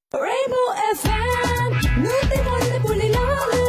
Rainbow FM 101.4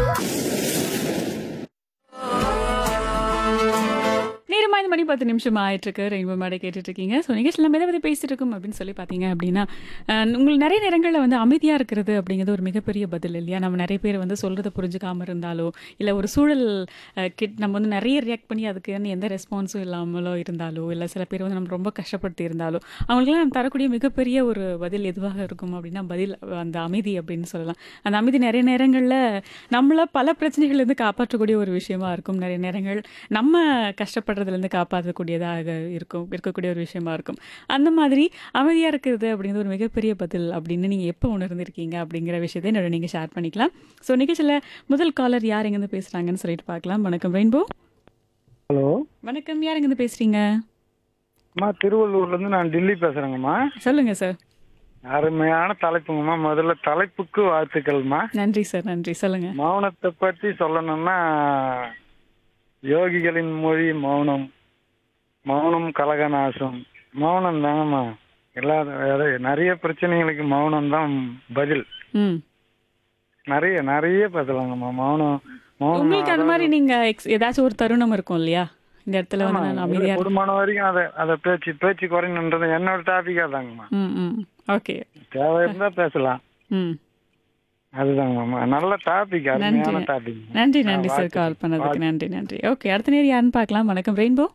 நேரமா இந்த மணி 10 நிமிஷம் ஆயிட்டு இருக்கு. ரெயின்போ மேடை கேட்டுட்டு இருக்கீங்க. ஸோ நிகழ்ச்சி நம்ம எதை பற்றி பேசிட்டு இருக்கோம் அப்படின்னு சொல்லி பார்த்தீங்க அப்படின்னா, உங்களுக்கு நிறைய நேரங்களில் வந்து அமைதியாக இருக்கிறது அப்படிங்கிறது ஒரு மிகப்பெரிய பதில் இல்லையா? நம்ம நிறைய பேர் வந்து சொல்கிறத புரிஞ்சுக்காம இருந்தாலோ, இல்லை ஒரு சூழல் நம்ம வந்து நிறைய ரியாக்ட் பண்ணி அதுக்கு எந்த ரெஸ்பான்ஸும் இல்லாமலோ இருந்தாலோ, இல்லை சில பேர் வந்து நம்ம ரொம்ப கஷ்டப்படுத்தி இருந்தாலோ, அவங்களுக்குலாம் நம்ம தரக்கூடிய மிகப்பெரிய ஒரு பதில் எதுவாக இருக்கும் அப்படின்னா, பதில் அந்த அமைதி அப்படின்னு சொல்லலாம். அந்த அமைதி நிறைய நேரங்களில் நம்மள பல பிரச்சனைகள்லேருந்து காப்பாற்றக்கூடிய ஒரு விஷயமா இருக்கும். நிறைய நேரங்கள் நம்ம கஷ்டப்படுறதுலேருந்து காப்பாற்றக்கூடியதாக இருக்கக்கூடிய ஒரு விஷயமா இருக்கும். அந்த மாதிரி அமைதியாக இருக்கிறது அப்படிங்கிறது ஒரு மிகப்பெரிய பதில் அப்படின்னு நீங்கள் எப்போ உணர்ந்திருக்கீங்க அப்படிங்கிற விஷயத்தை என்னோட நீங்கள் ஷேர் பண்ணிக்கலாம். ஸோ நிகழ்ச்சியில் முதல் காலர் யார் எங்கேருந்து பேசுகிறாங்கன்னு சொல்லிட்டு பார்க்கலாம். வணக்கம் ரெயின்போ. ஹலோ, வணக்கம், யார் எங்கேருந்து பேசுகிறீங்க? அம்மா திருவள்ளூர்லேருந்து நான் டில்லி பேசுகிறேங்கம்மா. சொல்லுங்கள் சார். அருமையான தலைப்புங்கம்மா. முதல்ல தலைப்புக்கு வாழ்த்துக்கள்மா. நன்றி சார், நன்றி. சொல்லுங்கள். மௌனத்தை பற்றி சொல்லணும்னா, யோகிகளின் மொழி மௌனம். மௌனம் கலகநாசம். மௌனம் தாங்கம்மா எல்லா நிறைய பிரச்சனைகளுக்கு மௌனம் தான் பதில். ம் நிறைய நிறைய பதிலாங்கம்மா மௌனம். மௌனம் உங்களுக்கு அந்த மாதிரி நீங்கள் ஏதாச்சும் ஒரு தருணம் இருக்கும் இல்லையா? இந்த இடத்துல வந்து நான் அமைதியாக குடும்பமான வரைக்கும் அதை பேச்சு குறையணுன்றது என்னோட டாபிக்கா தாங்கம்மா. ம் ம் ஓகே. தேவை இருந்தா பேசலாம். ம் அதுதாங்கம்மா நல்ல டாபிக், அருமையான டாபிக். நன்றி நன்றி சார், கால் பண்ணதுக்கு நன்றி நன்றி. ஓகே, அடுத்த நேரம் யாருன்னு பார்க்கலாம். வணக்கம் ரெயின்போ.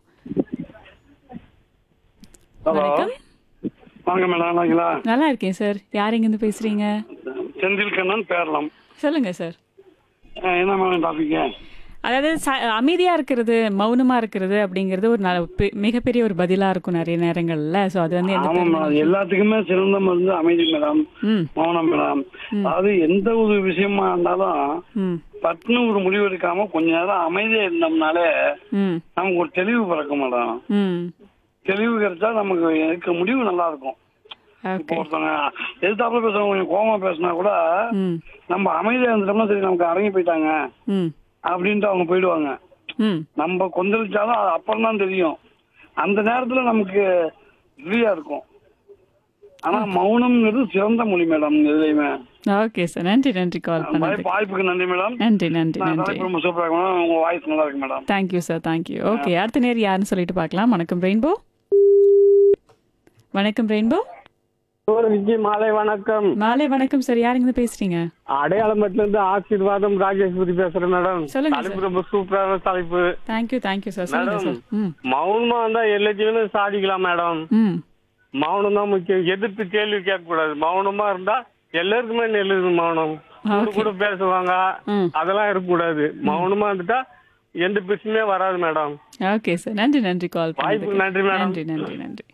வணக்கம். வாங்க மேடம். நல்லா இருக்கேன் சார். யார் எங்கேருந்து பேசுறீங்க? செந்தில் கண்ணன் பேரலாம். சொல்லுங்க சார். என்ன மேடம் டாபிக்? அதாவது அமைதியா இருக்கிறது, மௌனமா இருக்கிறது அப்படிங்கிறது ஒரு மிகப்பெரிய ஒரு பதிலா இருக்கும் நிறைய நேரங்கள்ல. ஸோ அது வந்து எல்லாத்துக்குமே சிறந்த மருந்து அமைதி மேடம், மௌனம் மேடம். அதாவது எந்த ஒரு விஷயமா இருந்தாலும் பட்டுன்னு ஒரு முடிவு எடுக்காம கொஞ்ச நேரம் அமைதியா இருந்தோம்னாலே நமக்கு ஒரு தெளிவு பிறக்கும் மேடம். தெளிவு கிடைச்சா நமக்கு இருக்க முடிவு நல்லா இருக்கும். இப்போ ஒருத்தவங்க எதிர்த்தாப்புல பேசுறவங்க கொஞ்சம் கோபமா பேசினா கூட நம்ம அமைதியா இருந்துட்டோம்னா சரி நமக்கு அடங்கி போயிட்டாங்க அப்படின்ட்டு அவங்க போயிடுவாங்க. நம்ம கொந்தளிச்சாலும் அது அப்புறம் தான் தெரியும். அந்த நேரத்துல நமக்கு ஃப்ரீயா இருக்கும். ஆனா மௌனம்ங்கிறது சிறந்த மொழி மேடம் எதுலையுமே. ஓகே சார், நன்றி நன்றி கால் பண்ணதுக்கு. வாய்ப்புக்கு நன்றி மேடம். நன்றி நன்றி நன்றி. ரொம்ப சூப்பரா இருக்கு மேடம், உங்க வாய்ஸ் நல்லா இருக்கு madam. Thank you sir, thank you. Okay, அடுத்த நேரம் யாருன்னு சொல்லிட்டு பார்க்கலாம். வணக்கம் ரெயின்போ. வணக்கம் ரெயின்போ. மாலை வணக்கம். மாலை வணக்கம் சார். யார் எங்க பேசுறீங்க? அடையாளமட்டில இருந்து ஆசீர்வாதம் ராஜேஸ்வரி பேசுறேன் மேடம். சொல்லுங்க. தலைப்பு ரொம்ப சூப்பரான தலைப்பு. Thank you thank you sir. சொல்லுங்க சார். மௌனமா இருந்தா எல்லாத்தையுமே சாதிக்கலாம் மேடம். மௌனம் தான் முக்கியம். எதிர்த்து கேள்வி கேட்க கூடாது. மௌனமா இருந்தா எல்லாருக்குமே நல்லது. மௌனம் கூட பேசுவாங்க, அதெல்லாம் இருக்கக்கூடாது. மௌனமா இருந்துட்டா எந்த பிரச்சனையே வராது மேடம். ஓகே சார், நன்றி நன்றி கால் பண்ணதுக்கு. நன்றி மேடம். நன்றி நன்றி நன்றி.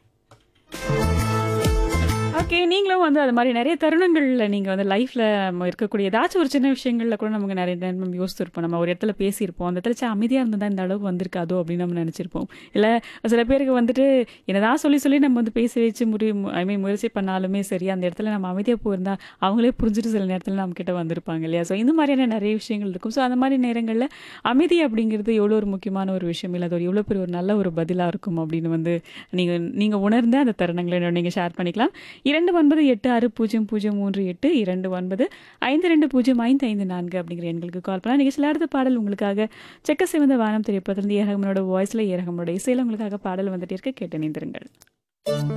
ஓகே, நீங்களும் வந்து அது மாதிரி நிறைய தருணங்களில் நீங்கள் வந்து லைஃப்பில் இருக்கக்கூடிய ஏதாச்சும் ஒரு சின்ன விஷயங்களில் கூட நமக்கு நிறைய நேரம் யோசிச்சிருப்போம். நம்ம ஒரு இடத்துல பேசியிருப்போம், அந்த இடத்துல அமைதியாக இருந்தால் இந்த அளவுக்கு வந்திருக்காதோ அப்படின்னு நம்ம நினச்சிருப்போம். இல்லை சில பேருக்கு வந்துட்டு என்னதான் சொல்லி நம்ம வந்து பேசி வச்சு முயற்சி பண்ணாலுமே சரி, அந்த இடத்துல நம்ம அமைதியாக போயிருந்தால் அவங்களே புரிஞ்சுட்டு சில நேரத்தில் நம்மக்கிட்ட வந்திருப்பாங்க இல்லையா? ஸோ இந்த மாதிரியான நிறைய விஷயங்கள் இருக்கும். ஸோ அந்த மாதிரி நேரங்களில் அமைதி அப்படிங்கிறது எவ்வளோ ஒரு முக்கியமான ஒரு விஷயம், இல்லை அது எவ்வளோ பெரிய ஒரு நல்ல ஒரு பதிலாக இருக்கும் அப்படின்னு வந்து நீங்கள் உணர்ந்த அந்த தருணங்களை நீங்கள் ஷேர் பண்ணிக்கலாம். 29860038 2952055554 அப்படிங்கிற எண்களுக்கு கால் பண்ணலாம். நிகழ்ச்சியில் அடுத்த பாடல் உங்களுக்காக செக்க சிவந்த வானம் திரைப்படத்திலிருந்து ஏரகமனோட வாய்ஸ்ல ஏரகமனோட இசையில உங்களுக்காக பாடல் வந்துட்டு இருக்க கேட்டு இணைந்திருங்கள்.